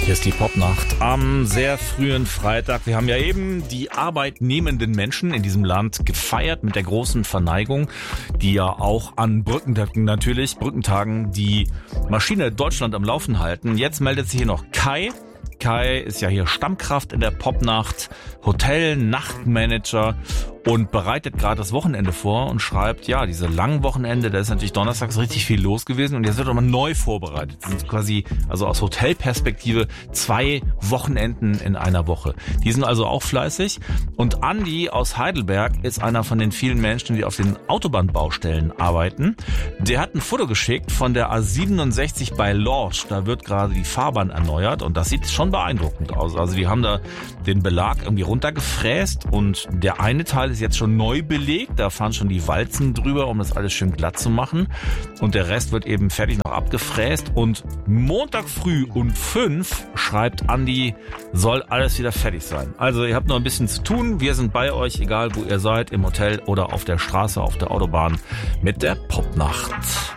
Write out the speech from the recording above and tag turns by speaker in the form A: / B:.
A: Hier ist die Popnacht am sehr frühen Freitag. Wir haben ja eben die arbeitnehmenden Menschen in diesem Land gefeiert mit der großen Verneigung, die ja auch an Brückentagen die Maschine Deutschland am Laufen halten. Jetzt meldet sich hier noch Kai. Kai ist ja hier Stammkraft in der Popnacht, Hotel-Nachtmanager und bereitet gerade das Wochenende vor und schreibt, ja, diese langen Wochenende, da ist natürlich donnerstags richtig viel los gewesen und jetzt wird aber neu vorbereitet. Das sind quasi, also aus Hotelperspektive 2 Wochenenden in einer Woche. Die sind also auch fleißig und Andi aus Heidelberg ist einer von den vielen Menschen, die auf den Autobahnbaustellen arbeiten. Der hat ein Foto geschickt von der A67 bei Lorsch. Da wird gerade die Fahrbahn erneuert und das sieht schon beeindruckend aus. Also die haben da den Belag irgendwie runtergefräst und der eine Teil ist jetzt schon neu belegt. Da fahren schon die Walzen drüber, um das alles schön glatt zu machen. Und der Rest wird eben fertig noch abgefräst. Und Montag früh um 5 schreibt Andi, soll alles wieder fertig sein. Also ihr habt noch ein bisschen zu tun. Wir sind bei euch, egal wo ihr seid, im Hotel oder auf der Straße, auf der Autobahn mit der Popnacht.